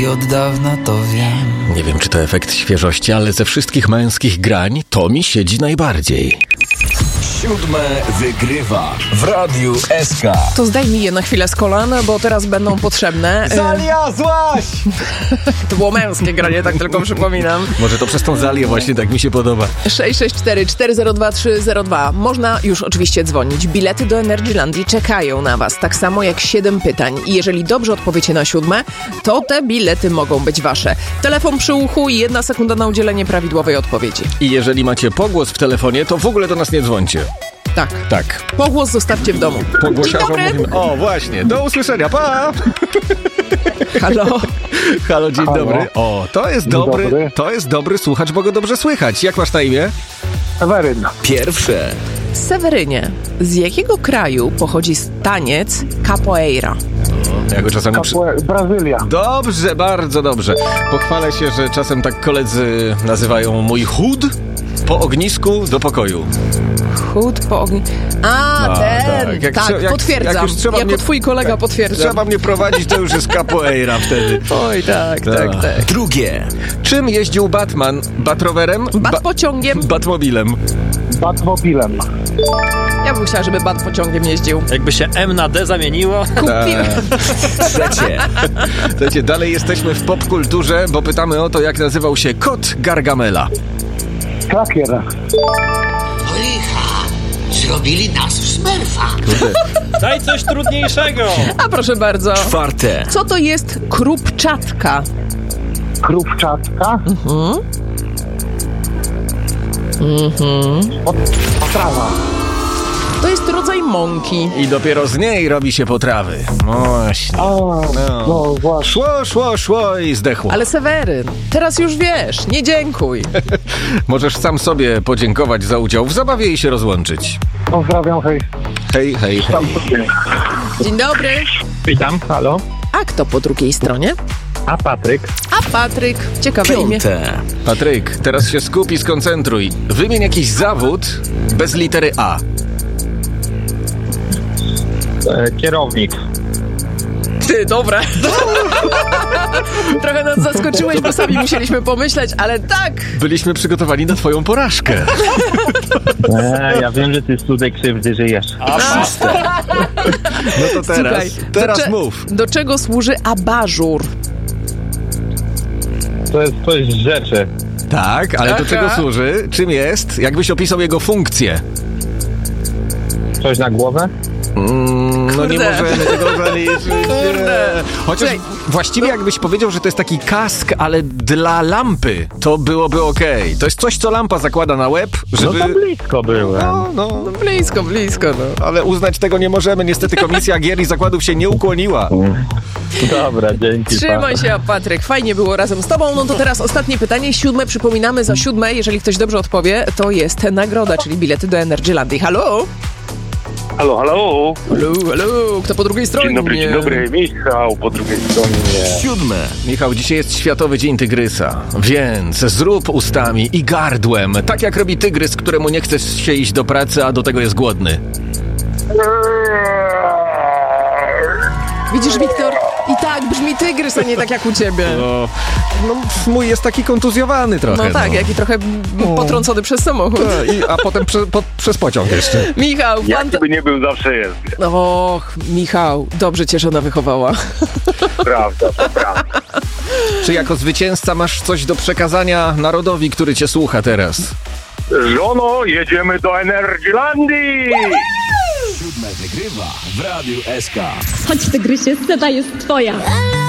I od dawna to wiem. Nie wiem, czy to efekt świeżości, ale ze wszystkich męskich grań to mi siedzi najbardziej. 7 wygrywa w Radiu SK. To zdejmij je na chwilę z kolan, bo teraz będą potrzebne. Zaliazłaś! To było męskie granie, tak tylko przypominam. Może to przez tą Zalię właśnie tak mi się podoba. 664 402 302. Można już oczywiście dzwonić. Bilety do Energylandii czekają na was, tak samo jak 7 pytań. I jeżeli dobrze odpowiecie na 7, to te bilety mogą być wasze. Telefon przy uchu i 1 sekunda na udzielenie prawidłowej odpowiedzi. I jeżeli macie pogłos w telefonie, to w ogóle do nas nie dzwońcie. Tak. Pogłos zostawcie w domu. Pogłosiarzom mówimy. O, właśnie. Do usłyszenia. Pa! Halo? Halo, dzień dobry. O, to jest dobry. dobry. To jest dobry słuchacz, bo go dobrze słychać. Jak masz na imię? Seweryn. Pierwsze. Sewerynie, z jakiego kraju pochodzi taniec capoeira? Ja go czasami Brazylia. Dobrze, bardzo dobrze. Pochwalę się, że czasem tak koledzy nazywają mój chód po ognisku do pokoju. Chód po ogniu. Ten! Potwierdzam. Jako twój kolega potwierdzam. Trzeba mnie prowadzić, to już jest capoeira wtedy. Oj, tak. Drugie. Czym jeździł Batman? Batrowerem? Bat-pociągiem? Batmobilem. Batmobilem. Ja bym chciała, żeby bat-pociągiem jeździł. Jakby się M na D zamieniło. Trzecie. Słuchajcie, dalej jesteśmy w popkulturze, bo pytamy o to, jak nazywał się kot Gargamela. Klakier. Licha, zrobili nas w Smurfa. Daj coś trudniejszego. A proszę bardzo. Czwarte. Co to jest krupczatka? Krupczatka. Potrawa. To jest rodzaj mąki. I dopiero z niej robi się potrawy. Właśnie. No właśnie. Szło i zdechło. Ale Seweryn, teraz już wiesz, nie dziękuj. Możesz sam sobie podziękować za udział w zabawie i się rozłączyć. Pozdrawiam, hej. Hej. Dzień dobry. Witam. Halo? A kto po drugiej stronie? A Patryk? A Patryk. Ciekawe imię. Piąte. Patryk, teraz się skup i skoncentruj. Wymień jakiś zawód bez litery A. Kierownik. Ty, dobra. Trochę nas zaskoczyłeś, bo sami musieliśmy pomyśleć, ale tak. Byliśmy przygotowani na twoją porażkę. Ja wiem, że ty z cudej krzywdy żyjesz. No to teraz, Słuchaj, mów. Do czego służy abażur? To jest coś z rzeczy. Tak, ale do czego służy? Czym jest? Jakbyś opisał jego funkcję? Coś na głowę? No nie możemy tego zaliczyć. Kurde. Chociaż właściwie jakbyś powiedział, że to jest taki kask, ale dla lampy, to byłoby okej. To jest coś, co lampa zakłada na łeb, żeby... No to blisko byłem. No, Blisko, no. ale uznać tego nie możemy. Niestety Komisja Gier i Zakładów się nie ukłoniła. Dobra, dzięki. Trzymaj się, Patryk. Fajnie było razem z tobą. No to teraz ostatnie pytanie, 7. Przypominamy, za 7, jeżeli ktoś dobrze odpowie, to jest nagroda, czyli bilety do Energylandii. Halo? Halo. Halo, kto po drugiej stronie? Dzień dobry, Michał po drugiej stronie. 7. Michał, dzisiaj jest Światowy Dzień Tygrysa, więc zrób ustami i gardłem, tak jak robi tygrys, któremu nie chce się iść do pracy, a do tego jest głodny. Widzisz, Wiktor? I tak brzmi tygrys, a nie tak jak u ciebie. No mój jest taki kontuzjowany trochę. No tak, jak i trochę potrącony przez samochód. A potem przez pociąg jeszcze. Michał, Jaki by nie był, zawsze jest. Och, Michał, dobrze cię żona wychowała. Prawda, to prawda. Czy jako zwycięzca masz coś do przekazania narodowi, który cię słucha teraz? Żono, jedziemy do Energylandii! 7 wygrywa w Radiu SK. Chodź, tygrysie, scena jest twoja.